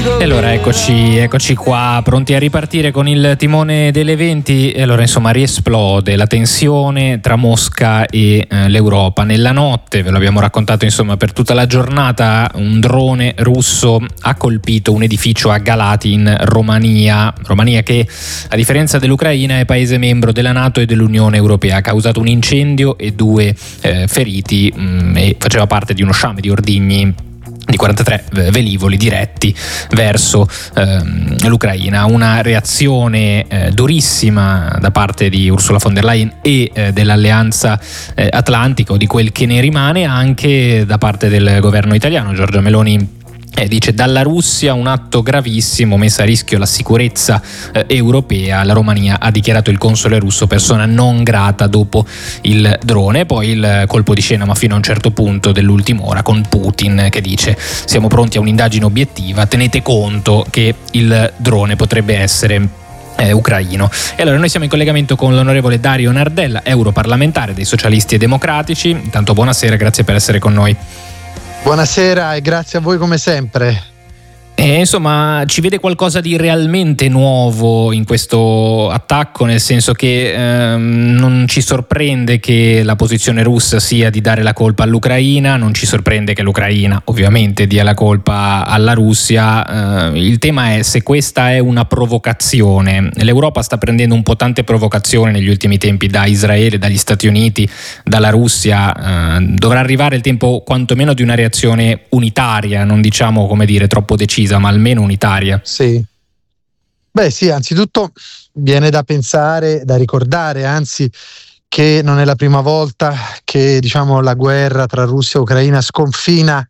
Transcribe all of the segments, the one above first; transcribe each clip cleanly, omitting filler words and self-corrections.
E allora eccoci qua, pronti a ripartire con il timone delle eventi. E allora insomma riesplode la tensione tra Mosca e l'Europa. Nella notte, ve lo abbiamo raccontato insomma per tutta la giornata, un drone russo ha colpito un edificio a Galati in Romania che a differenza dell'Ucraina è paese membro della NATO e dell'Unione Europea. Ha causato un incendio e 2 feriti e faceva parte di uno sciame di ordigni di 43 velivoli diretti verso l'Ucraina. Una reazione durissima da parte di Ursula von der Leyen e dell'Alleanza Atlantica, o di quel che ne rimane, anche da parte del governo italiano. Giorgia Meloni dice: dalla Russia un atto gravissimo, messa a rischio la sicurezza europea. La Romania ha dichiarato il console russo persona non grata dopo il drone. Poi il colpo di scena, ma fino a un certo punto, dell'ultima ora, con Putin che dice: siamo pronti a un'indagine obiettiva, tenete conto che il drone potrebbe essere ucraino. E allora noi siamo in collegamento con l'onorevole Dario Nardella, europarlamentare dei Socialisti e Democratici. Intanto buonasera, grazie per essere con noi. Buonasera e grazie a voi come sempre. Insomma, ci vede qualcosa di realmente nuovo in questo attacco, nel senso che non ci sorprende che la posizione russa sia di dare la colpa all'Ucraina, non ci sorprende che l'Ucraina ovviamente dia la colpa alla Russia. Il tema è se questa è una provocazione. L'Europa sta prendendo un po' tante provocazioni negli ultimi tempi da Israele, dagli Stati Uniti, dalla Russia. Dovrà arrivare il tempo quantomeno di una reazione unitaria, non diciamo troppo decisa, ma almeno unitaria. Sì. Beh sì, anzitutto viene da pensare, da ricordare anzi, che non è la prima volta che la guerra tra Russia e Ucraina sconfina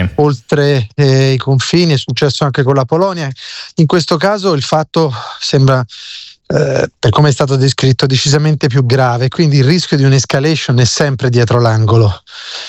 oltre i confini. È successo anche con la Polonia. In questo caso il fatto sembra, per come è stato descritto, decisamente più grave, quindi il rischio di un'escalation è sempre dietro l'angolo.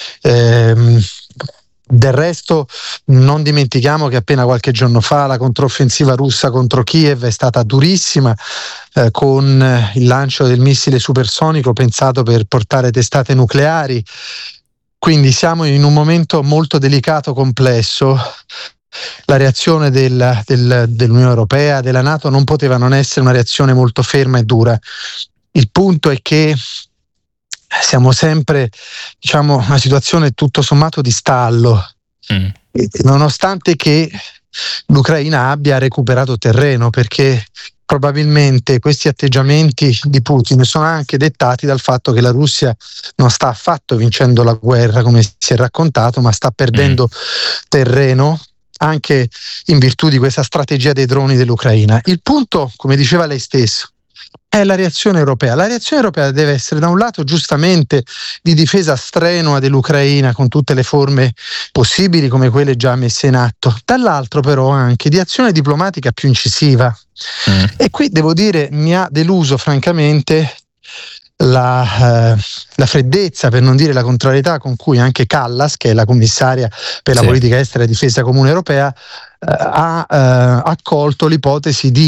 Del resto non dimentichiamo che appena qualche giorno fa la controffensiva russa contro Kiev è stata durissima, con il lancio del missile supersonico pensato per portare testate nucleari. Quindi siamo in un momento molto delicato, complesso. La reazione dell'Unione Europea, della NATO, non poteva non essere una reazione molto ferma e dura. Il punto è che siamo sempre, una situazione tutto sommato di stallo, nonostante che l'Ucraina abbia recuperato terreno, perché probabilmente questi atteggiamenti di Putin sono anche dettati dal fatto che la Russia non sta affatto vincendo la guerra come si è raccontato, ma sta perdendo terreno anche in virtù di questa strategia dei droni dell'Ucraina. Il punto, come diceva lei stesso, è la reazione europea. La reazione europea deve essere, da un lato, giustamente di difesa strenua dell'Ucraina con tutte le forme possibili, come quelle già messe in atto, dall'altro però anche di azione diplomatica più incisiva. E qui devo dire, mi ha deluso francamente la freddezza, per non dire la contrarietà, con cui anche Kallas, che è la commissaria per la politica estera e difesa comune europea, ha accolto l'ipotesi di